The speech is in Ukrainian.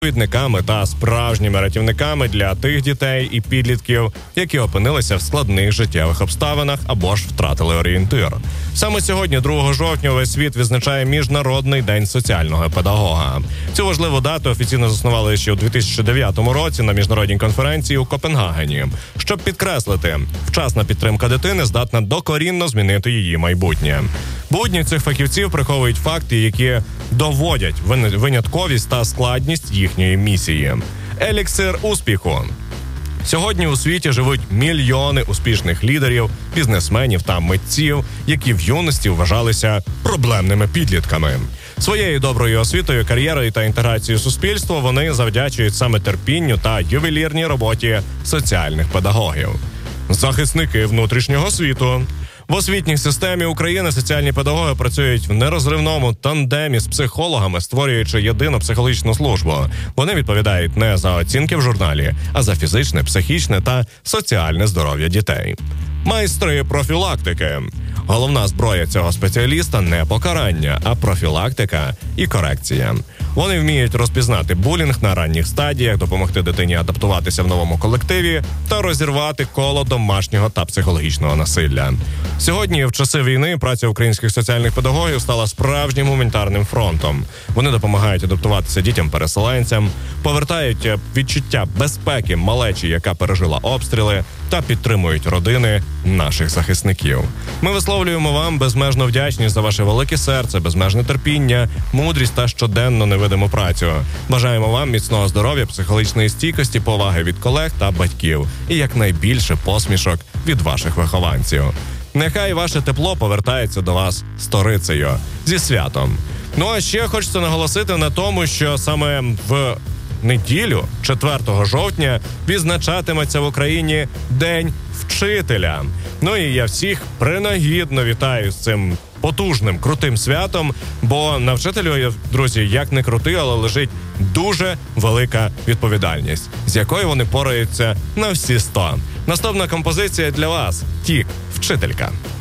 провідниками та справжніми рятівниками для тих дітей і підлітків, які опинилися в складних життєвих обставинах або ж втратили орієнтир. Саме сьогодні, 2 жовтня, весь світ відзначає Міжнародний день соціального педагога. Цю важливу дату офіційно заснували ще у 2009 році на міжнародній конференції у Копенгагені, щоб підкреслити, вчасна підтримка дитини здатна докорінно змінити її майбутнє. Будні цих фахівців приховують факти, які доводять винятковість та складність їхньої місії. Еліксир успіху. Сьогодні у світі живуть мільйони успішних лідерів, бізнесменів та митців, які в юності вважалися проблемними підлітками. Своєю доброю освітою, кар'єрою та інтеграцією суспільства вони завдячують саме терпінню та ювелірній роботі соціальних педагогів. Захисники внутрішнього світу. В освітній системі України соціальні педагоги працюють в нерозривному тандемі з психологами, створюючи єдину психологічну службу. Вони відповідають не за оцінки в журналі, а за фізичне, психічне та соціальне здоров'я дітей. Майстри профілактики. Головна зброя цього спеціаліста – не покарання, а профілактика і корекція. Вони вміють розпізнати булінг на ранніх стадіях, допомогти дитині адаптуватися в новому колективі та розірвати коло домашнього та психологічного насилля. Сьогодні, в часи війни, праця українських соціальних педагогів стала справжнім гуманітарним фронтом. Вони допомагають адаптуватися дітям-переселенцям, повертають відчуття безпеки малечі, яка пережила обстріли, та підтримують родини наших захисників. Ми висловлюємо вам безмежну вдячність за ваше велике серце, безмежне терпіння, мудрість та щоденну невидиму працю. Бажаємо вам міцного здоров'я, психологічної стійкості, поваги від колег та батьків і якнайбільше посмішок від ваших вихованців. Нехай ваше тепло повертається до вас сторицею. Зі святом! Ну а ще хочеться наголосити на тому, що саме в неділю, 4 жовтня, відзначатиметься в Україні День вчителя. Ну і я всіх принагідно вітаю з цим потужним, крутим святом, бо на вчителю, друзі, як не крути, але лежить дуже велика відповідальність, з якою вони пораються на всі 100. Наступна композиція для вас – «Тік, вчителька».